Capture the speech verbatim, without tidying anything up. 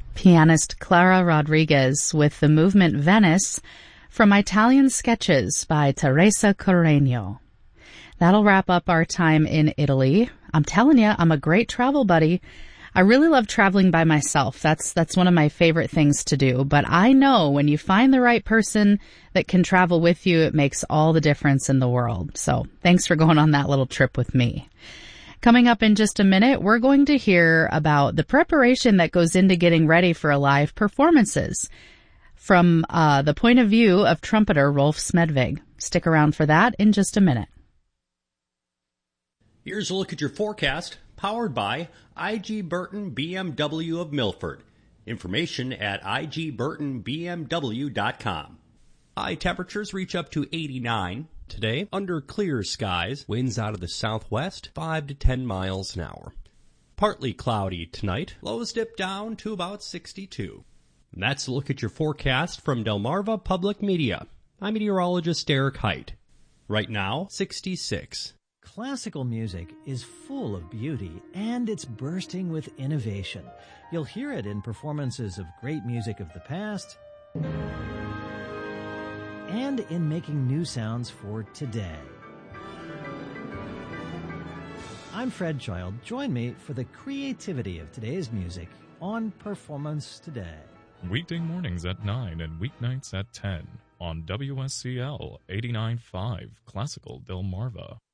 Pianist Clara Rodriguez with the movement Venice from Italian Sketches by Teresa Corregno. That'll wrap up our time in Italy. I'm telling you, I'm a great travel buddy. I really love traveling by myself. That's that's one of my favorite things to do. But I know when you find the right person that can travel with you, it makes all the difference in the world. So thanks for going on that little trip with me. Coming up in just a minute, we're going to hear about the preparation that goes into getting ready for live performances from uh, the point of view of trumpeter Rolf Smedvig. Stick around for that in just a minute. Here's a look at your forecast, powered by I G Burton B M W of Milford. Information at I G Burton B M W dot com. High temperatures reach up to eighty-nine. Today, under clear skies, winds out of the southwest, five to ten miles an hour. Partly cloudy tonight, lows dip down to about sixty-two. And that's a look at your forecast from Delmarva Public Media. I'm meteorologist Eric Height. Right now, sixty-six. Classical music is full of beauty, and it's bursting with innovation. You'll hear it in performances of great music of the past and in making new sounds for today. I'm Fred Child. Join me for the creativity of today's music on Performance Today. Weekday mornings at nine and weeknights at ten on W S C L eighty-nine point five Classical Delmarva.